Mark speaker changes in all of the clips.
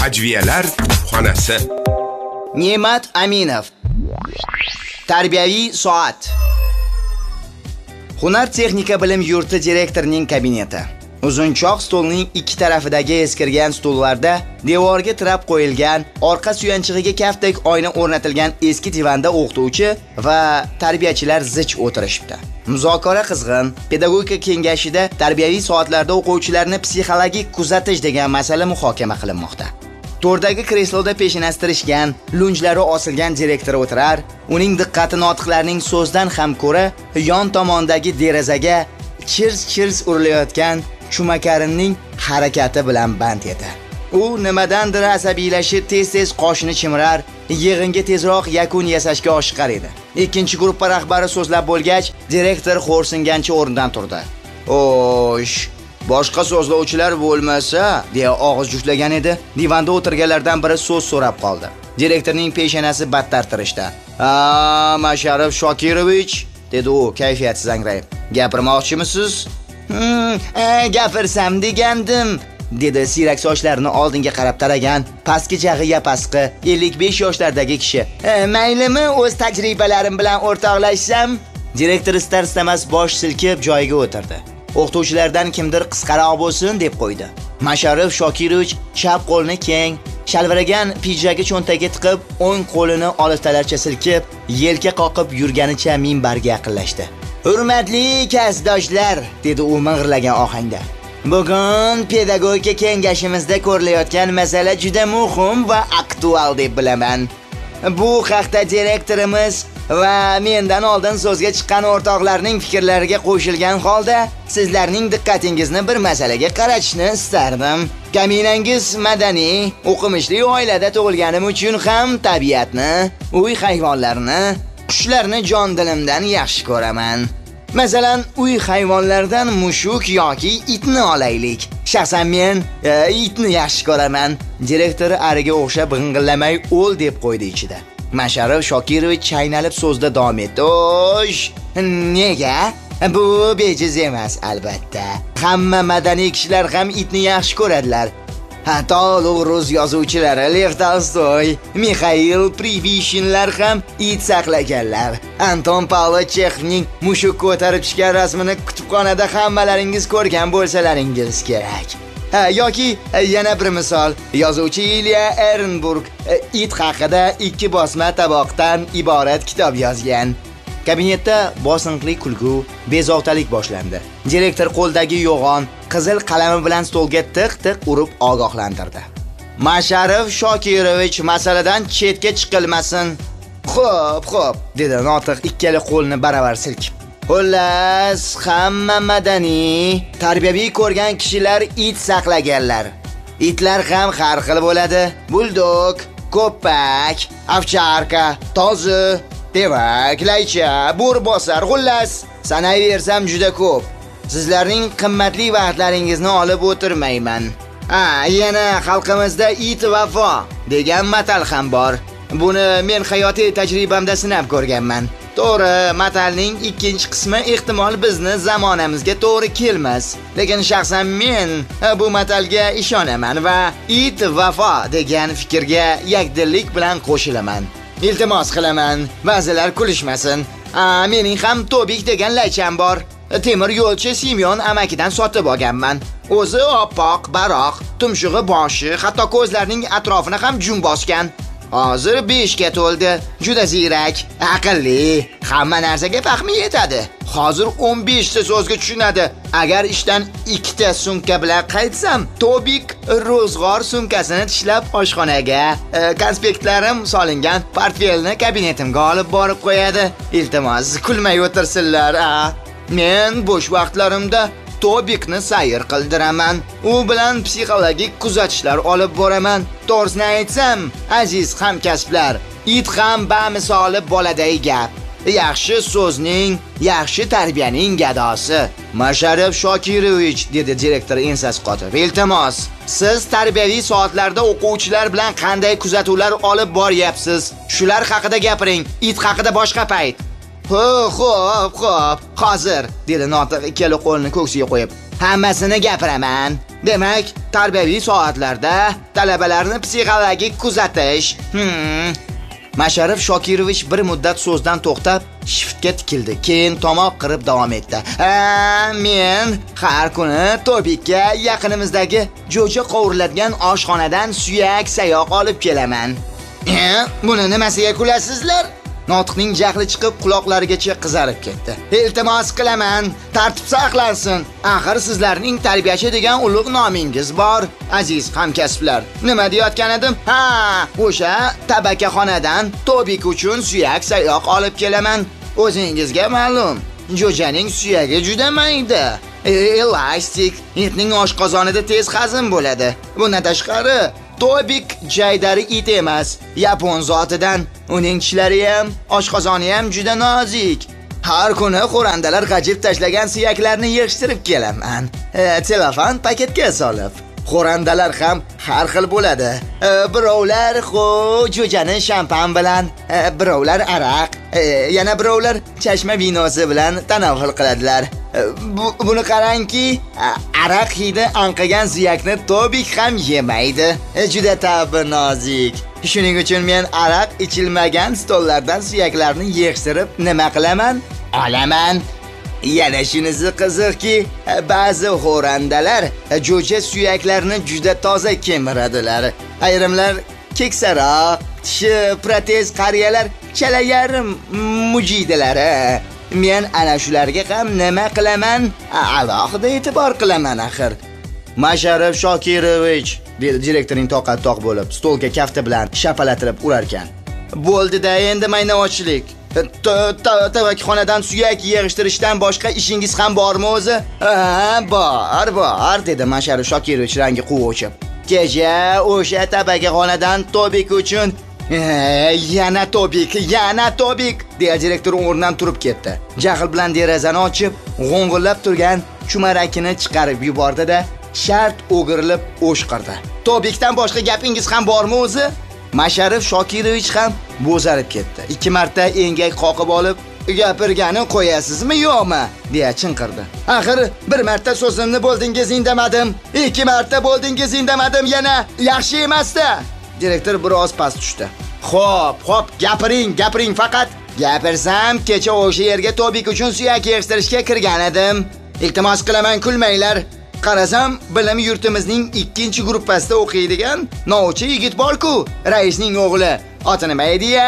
Speaker 1: Tajviyalar xonasi.
Speaker 2: Ne'mat Aminov. Tarbiyaviy soat. Hunar texnika bilim yurti direktorining kabineti. Uzunchoq stolning ikki tarafidagi eskirgan stullarda devorga tirab qo'yilgan, orqa suyanchig'iga kaftdek oyna o'rnatilgan eski divanda o'qituvchi va tarbiyachilar zich o'tirishibdi. Muzokara qizg'in. Pedagogika kengashida tarbiyaviy soatlarda o'quvchilarni psixologik kuzatish degan masala muhokama qilinmoqda. To'rdagi kresloda peshinastirishgan, lunjlari osilgan direktor o'tirar, uning diqqati notiqlarning so'zdan ham ko'ra yon tomondagi derazaga chirs urilayotgan Shumakarinning harakati bilan band edi. U nimadandir asabiylashib tez qoshini chimirar, yig'inga tezroq yakun yasashga oshiqar edi. Ikkinchi guruh rahbari so'zlab bo'lgach, direktor xo'rsingancha o'rnidan turdi. "O'sh, boshqa so'zlovchilar bo'lmasa", deya og'iz juftlagan edi. Divanda o'tirganlardan biri so'z so'rab qoldi. Direktorning peshanasi battar tirishdi. Masharif Shokirovich", dedi u kayfiyatsiz angrayib. "Gapirmoqchimisiz?" Gapirsam degandim", dedi siyrak sochlarini oldinga qarab taragan, pastki jag'i yapasqi 55 yoshlardagi kishi. "Maylimi, o'z tajribalarim bilan o'rtoqlashsam?" Direktor istar-istamas bosh silkib joyiga o'tirdi. O'qituvchilardan kimdir qisqaroq bo'lsin deb qo'ydi. Masharif Shokirovich chap qo'lini keng, shalviragan pijagi cho'ntagiga tiqib, o'ng qo'lini oliftalarcha silkib, yelka qoqib yurganicha minbarga yaqinlashdi. "Hurmatli kasbdoshlar", dedi u ming'irlagan ohangda. "Bugun pedagogika kengashimizda ko'rilayotgan masala juda muhim va aktual deb bilaman. Bu haqda direktorimiz va mendan oldin so'zga chiqqan o'rtoqlarning fikrlariga qo'shilgan holda sizlarning diqqatingizni bir masalaga qaratishni istardim. Kaminangiz madaniy, o'qimishli oilada tug'ilganim uchun ham tabiatni, uy hayvonlarini, qushlarni jon dilimdan yaxshi ko'raman. Masalan, uy hayvonlaridan mushuk yoki itni olaylik. Shaxsan men itni yaxshi ko'raman." Direktor ariga o'xshab g'ing'illamay o'l deb qo'ydi ichida. Masharif Shokirovich chaynalib so'zda davom etdi. "O'sh, nega? Bu bejiz emas albatta. Hamma madaniy kishilar ham itni yaxshi ko'radilar. Hatto ulug' rus yozuvchilari Lev Tolstoy, Mikhail Privishinlar ham it saqlaganlar. Anton Pavlovich Chexovning mushuk ko'tarib chiqqan rasmini kutubxonada hammalaringiz ko'rgan bo'lsalaringiz kerak. Yoki yana bir misol, yozuvchi Ilya Ehrenburg it haqida 2 bosma taboqdan iborat kitob yozgan. Kabinetda bosinqli kulgu, bezovtalik boshlandi. Direktor qo'ldagi yo'g'on qizil qalami bilan stolga tiq urib ogohlantirdi. "Masharif Shokirovich, masaladan chetga chiqilmasin." Xo'p, dedi notiq ikkala qo'lini baravar silkib. "Xullas, hamma madaniy, tarbiyaviy ko'rgan kishilar it saqlaganlar. Itlar ham har xil bo'ladi. Buldog, ko'ppak, ovcharka, tozi, devak, laycha, bo'rbosar, xullas, sanayversam juda ko'p. Sizlarning qimmatli vaqtlaringizni olib o'tirmayman. Yana xalqimizda it vafo degan matal ham bor. Buni men hayotiy tajribamda sinab ko'rganman. To'g'ri, matalning ikkinchi qismi ehtimol bizni zamonamizga to'g'ri kelmas, lekin shaxsan men bu matalga ishonaman va it vafo degan fikrga yakdillik bilan qo'shilaman. Iltimos qilaman, ba'zilar kulishmasin. Mening ham Tobik degan laycham bor. Temir yo'lchi Simyon amakidan sotib olganman. O'zi oppoq, baroq, tumshug'i boshi, hatto ko'zlarining atrofini ham jum bosgan. Hozir 5 ga to'ldi. Juda ziyrak, aqlli, hamma narsaga fahmi yetadi. Hozir 15 ta so'zga tushunadi. Agar ishdan 2 ta sumka bilan qaytsam, Tobik ro'zg'or sumkasini tishlab oshxonaga, konspektlarim solingan portfelni kabinetimga olib borib qo'yadi. Iltimos, kulmay o'tirsinlar. Men bo'sh vaqtlarimda Tobikni sayr qildiraman. U bilan psixologik kuzatishlar olib boraman. To'g'risini aytsam, aziz hamkasblar, it ham bamisoli boladay gap. Yaxshi so'zning, yaxshi tarbiyaning gadosi. Masharif Shokirovich, dedi direktor ensasi qotib. "Iltimos, siz tarbiyaviy soatlarda o'quvchilar bilan qanday kuzatuvlar olib boryapsiz? Shular haqida gapiring. It haqida boshqa payt." Xo'p, hozir, dedi notiq ikkala qo'lini ko'ksiga qo'yib. hammasini gapiraman. Demak, tarbiyaviy soatlarda talabalarni psixologik kuzatish. Masharif Shokirovich bir muddat so'zdan to'xtab, shiftga tikildi. Keyin tomoq qirib davom etdi. Men har kuni Tobikka yaqinimizdagi jo'ja qovuriladigan oshxonadan suyak sayoq olib kelaman. Buni nimasiga kulasizlar? Notiqning jahli chiqib quloqlarigacha qizarib ketdi. Iltimos qilaman, tartib saqlansin. Axir sizlarning tarbiyachi degan ulug' nomingiz bor, aziz hamkasblar. Nima deyotgan edim? O'sha tabakaxonadan Tobik uchun suyak sayoq olib kelaman. O'zingizga ma'lum, jo'janing suyagi juda mayda. Elastik, itning oshqozonida tez hazm bo'ladi. Bundan tashqari, Tobik jaydari it emas, yapon zotidan. Uning tishlari ham, oshqozoni ham juda nozik. Har kuni xo'randalar g'ajib tashlagan suyaklarni yig'ishtirib kelaman. Telefon paketga solib. Xo'randalar ham har xil bo'ladi. Birovlar jo'jani shampan bilan, birovlar araq, yana birovlar chashma vinosi bilan tanovul qiladilar. Buni qarangki, araq hidi anqigan suyakni Tobik ham yemaydi. Juda tabi nozik. Shuning uchun men araq ichilmagan stollardan suyaklarni yig'ishtirib nima qilaman? Olaman. Yana shunisi qiziqki, ba'zi xo'randalar jo'ja suyaklarni juda toza kemiradilar. Ayrimlar keksaroq, tishi protez qariyalar chala yarim mujiydilar. Men ana shularga ham nima qilaman? Alohida e'tibor qilaman axir. Masharif Shokirovich, dedi direktorning toqat-toq bo'lib, stolga kafti bilan shapalatirib urar ekan. Bo'ldi-da, endi maynavochilik. Tabakxonadan suyak yig'ishtirishdan boshqa ishingiz ham bormi o'zi? Bor, dedi Masharif Shokirovich rangi quvib. Kecha o'sha tabakxonadan Tobik uchun yana Tobik, deya direktor o'rnidan turib ketdi. Jahl bilan derazani ochib, g'o'ng'illab turgan chumarakini chiqarib yubordi-da, shart o'girilib o'shqirdi. Tobikdan boshqa gapingiz ham bormi o'zi? Masharif Shokirovich ham bo'zarib ketdi. 2 marta engak qoqib olib, gapirgani qo'yasizmi yo'qmi? deya chinqirdi. Axir bir marta so'zimni bo'ldingiz indamadim, 2 marta bo'ldingiz indamadim, yana yaxshi emas-da. Direktor biroz past tushdi. Xo'p, gapiring faqat. Gapirsam, kecha o'sha yerga Tobik uchun suyak yig'ishtirishga kirgan edim. Iltimos qilaman, kulmanglar. Qarasam, bilim yurtimizning 2-gruppasida o'qiydigan novcha yigit bor-ku, raisning o'g'li. Oti nima edi-ya?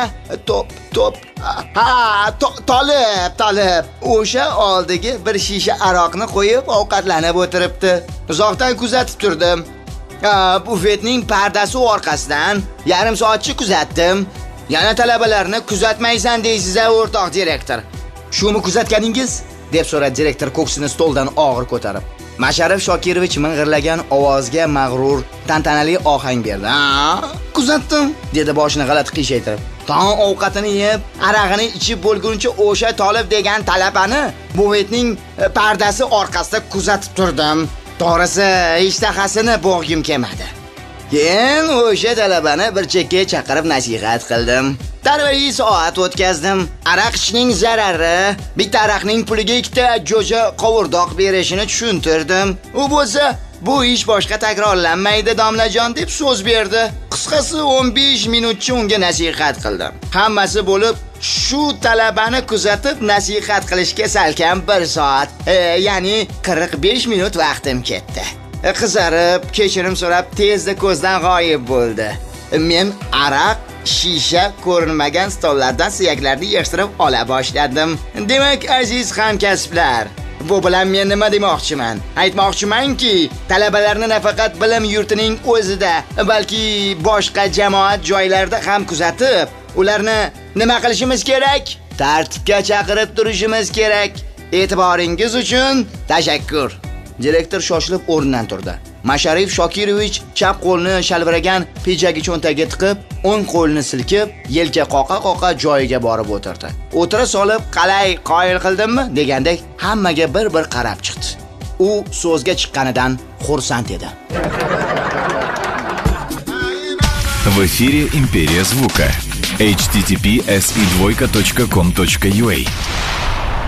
Speaker 2: Tolib. O'sha oldiga bir shisha aroqni qo'yib ovqatlanib o'tiribdi. Uzoqdan kuzatib turdim. Bufetning pardasi orqasidan yarim soatcha kuzatdim. Yana talabalarni kuzatmaysan deysiz-a, o'rtoq direktor. Shumi kuzatganingiz? deb so'radi direktor ko'ksini stoldan og'ir ko'tarib. Masharif Shokirovich ming'irlagan ovozga mag'rur, tantanali ohang berdi. Kuzatdim, dedi boshini g'alati qiyshaytirib. Taom ovqatini yeb, arag'ini ichib bo'lguncha o'sha Tolib degan talabani bufetning pardasi orqasida kuzatib turdim. To'g'risi, ishtahasini bo'g'im kelmadi. Keyin o'sha talabani bir chekkaga chaqirib nasihat qildim. Tarbiyaviy soat o'tkazdim. Araq ichishning zarari, bitta araqning puliga 2 jo'ja qovurdoq berishini tushuntirdim. U bo'lsa, bu ish boshqa takrorlanmaydi domlajon deb so'z berdi. Qisqasi 15 minutcha unga nasihat qildim. Hammasi bo'lib, shu talabani kuzatib nasihat qilishga salkam 1 soat, ya'ni 45 minut vaqtim ketdi. Qizarib, kechirim so'rab tezda ko'zdan g'oyib bo'ldi. Men araq, shisha ko'rinmagan stollardan suyaklarni yig'ishtirib ola boshladim. Demak, aziz hamkasblar, bu bilan men nima demoqchiman? Aytmoqchimanki, talabalarni nafaqat bilim yurtining o'zida, balki boshqa jamoat joylarida ham kuzatib, ularni nima qilishimiz kerak? Tartibga chaqirib turishimiz kerak. E'tiboringiz uchun tashakkur. Direktor shoshilib o'rnidan turdi. Masharif Shokirovich chap qo'lni shalviragan pijagi cho'ntagiga tiqib, o'ng qo'lini silkib, yelka qoqa joyiga borib o'tirdi. O'tira solib, "Qalay, qoyil qildimmi?" degandek hammaga bir qarab chiqdi. U so'zga chiqqanidan xursand edi.
Speaker 3: В эфире Империя звука. https://com.ua